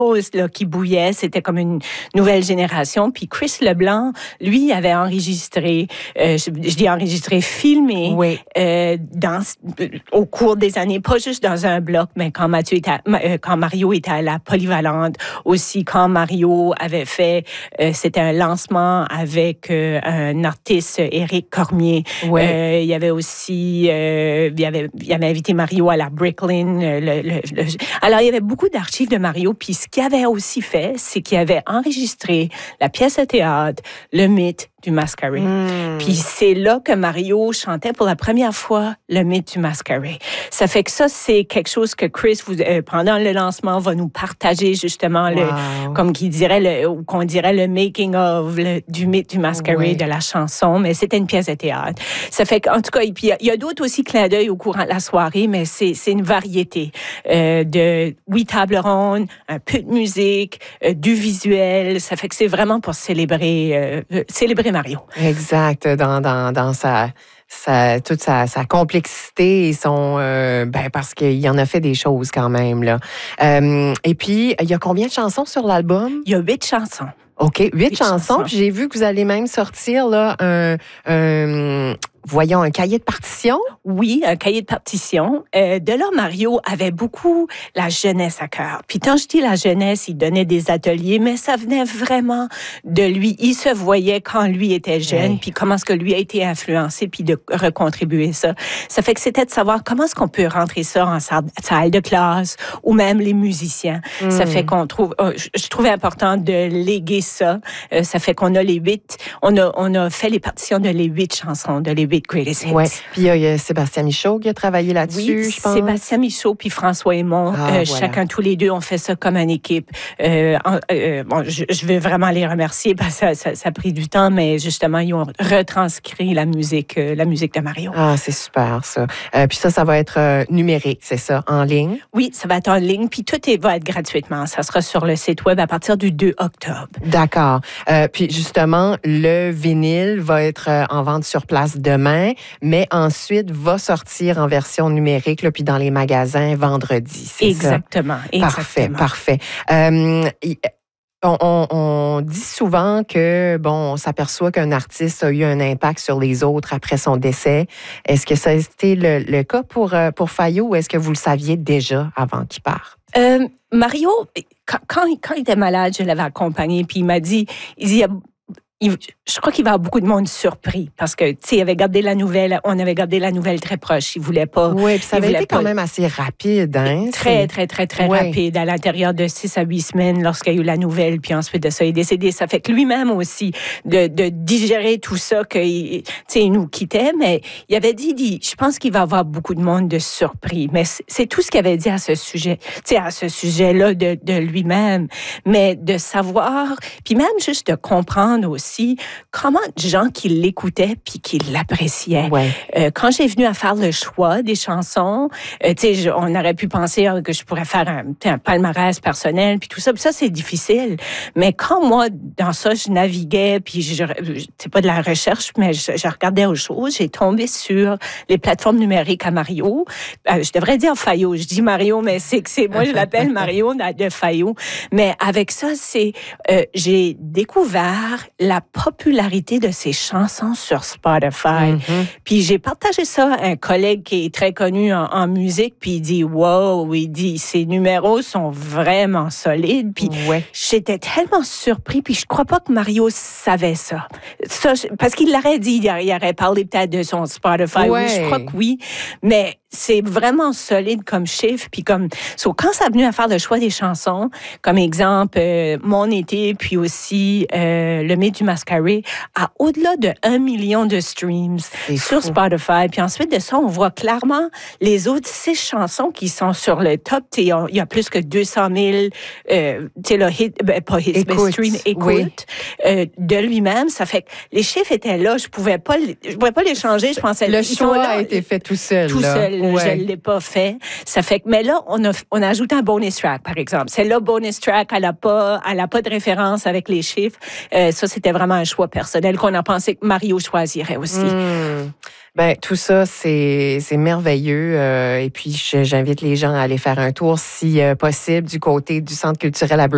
là, qui bouillait. C'était comme une nouvelle génération. Puis Chris Leblanc, lui, avait enregistré, je dis enregistré, filmé Oui. au cours des années, pas juste dans un bloc, mais quand Mario était à la Polyvalente, aussi quand Mario avait fait, c'était un lancement avec un artiste, Éric Cormier. Oui. Il y avait aussi, il avait invité Mario à la Bricklin. Alors, il y avait beaucoup d'archives de Mario. Puis ce qu'il avait aussi fait, c'est qu'il avait enregistré la pièce de théâtre, Le Mythe du Masquerade. Puis c'est là que Mario chantait pour la première fois Le Mythe du Masquerade. Ça fait que ça, c'est quelque chose que Chris, pendant le lancement, va nous partager justement, comme qu'on dirait le making of du Mythe du Masquerade, de la chanson, mais c'était une pièce de théâtre. Ça fait qu'en tout cas, il y a d'autres aussi clins d'œil au courant de la soirée, mais c'est une variété table ronde, un peu de musique, du visuel. Ça fait que c'est vraiment pour célébrer Mario. Exact. Dans toute sa complexité et parce qu'il en a fait des choses quand même, là. Et puis, il y a combien de chansons sur l'album? Il y a 8 chansons. OK, 8 chansons. Puis j'ai vu que vous allez même sortir là, un cahier de partition. Oui, un cahier de partition. De là, Mario avait beaucoup la jeunesse à cœur. Puis quand je dis la jeunesse, il donnait des ateliers, mais ça venait vraiment de lui. Il se voyait quand lui était jeune, puis comment est-ce que lui a été influencé, puis de recontribuer ça. Ça fait que c'était de savoir comment est-ce qu'on peut rentrer ça en salle de classe, ou même les musiciens. Ça fait qu'on trouve, je trouvais important de léguer ça. Ça fait qu'on a les 8, on a fait les partitions de les 8 chansons, de les 8 greatest hits. Ouais. Puis il y a Sébastien Michaud qui a travaillé là-dessus, je pense. Sébastien Michaud puis François Aymon, chacun, tous les deux, ont fait ça comme une équipe. Je veux vraiment les remercier parce que ça a pris du temps, mais justement, ils ont retranscrit la musique de Mario. Ah, c'est super, ça. Puis ça va être numérique, c'est ça, en ligne? Oui, ça va être en ligne, puis tout va être gratuitement. Ça sera sur le site web à partir du 2 octobre. D'accord. Puis justement, le vinyle va être en vente sur place demain, mais ensuite va sortir en version numérique, là, puis dans les magasins vendredi. C'est exactement. Ça? Parfait. On dit souvent que, on s'aperçoit qu'un artiste a eu un impact sur les autres après son décès. Est-ce que ça a été le cas pour Fayo, ou est-ce que vous le saviez déjà avant qu'il parte? Mario, quand il était malade, je l'avais accompagné, puis il m'a dit, je crois qu'il va y avoir beaucoup de monde surpris parce que, tu sais, on avait gardé la nouvelle très proche. Il voulait pas. Oui, puis ça avait été quand même assez rapide, hein? Très rapide, à l'intérieur de 6 à 8 semaines lorsqu'il y a eu la nouvelle, puis ensuite de ça, il est décédé. Ça fait que lui-même aussi, de digérer tout ça, tu sais, il nous quittait, mais il avait dit, je pense qu'il va y avoir beaucoup de monde de surpris. Mais c'est tout ce qu'il avait dit à ce sujet, tu sais, à ce sujet-là de lui-même. Mais de savoir, puis même juste de comprendre aussi comment de gens qui l'écoutaient puis qui l'appréciaient. Ouais. Quand j'ai venu à faire le choix des chansons, tu sais, on aurait pu penser que je pourrais faire un palmarès personnel puis tout ça. Puis ça, c'est difficile. Mais quand moi, dans ça, je naviguais puis c'est pas de la recherche, mais je regardais aux choses, j'ai tombé sur les plateformes numériques à Mario. Je devrais dire Fayo. Je dis Mario, mais moi, je l'appelle Mario de Fayo. Mais avec ça, j'ai découvert la popularité de ses chansons sur Spotify. Puis j'ai partagé ça à un collègue qui est très connu en musique, puis il dit, wow, il dit, ces numéros sont vraiment solides. Puis j'étais tellement surpris, puis je crois pas que Mario savait ça. Parce qu'il l'aurait dit, il aurait parlé peut-être de son Spotify. Oui, je crois que oui, mais c'est vraiment solide comme chiffre. Puis quand ça a venu à faire le choix des chansons, comme exemple, Mon été, puis aussi Le Mythe du Masquerade, à au-delà de 1 million de streams sur Spotify. Puis ensuite de ça, on voit clairement les autres 6 chansons qui sont sur le top. Il y a plus que 200 000 écoutes de lui-même. Ça fait que les chiffres étaient là. Je pouvais pas les changer. Je pensais le choix a été fait tout seul. Je ne l'ai pas fait. Ça fait que, mais là, on a ajouté un bonus track, par exemple. C'est là, bonus track, elle a pas de référence avec les chiffres. Ça, c'était vraiment un choix personnel qu'on a pensé que Mario choisirait aussi. Ben, tout ça, c'est merveilleux. Et puis, j'invite les gens à aller faire un tour, si possible, du côté du Centre culturel à